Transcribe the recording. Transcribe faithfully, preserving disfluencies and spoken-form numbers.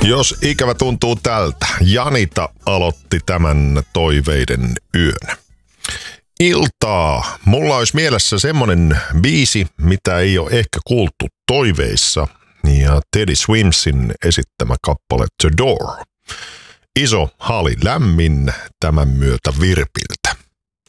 Jos ikävä tuntuu tältä, Janita aloitti tämän toiveiden yön. Iltaa. Mulla olisi mielessä semmonen biisi, mitä ei ole ehkä kuultu toiveissa, ja Teddy Swimsin esittämä kappale The Door. Iso hali lämmin tämän myötä virpiltä.